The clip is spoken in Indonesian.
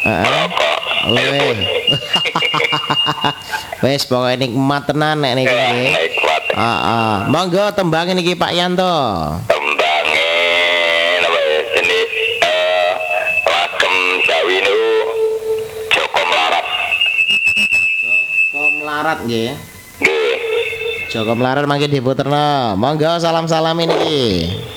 Heeh. rokok Weh. Wes pokoke nikmat tenan nek niki nggih. nikmat Heeh. Monggo tembang niki Pak Yanto. tembange apa ya, jenis lagem Jawi niku Joko Melarat Joko Melarat nggih. nggih. Joko Melarat mangke diputerno. Monggo salam-salam niki.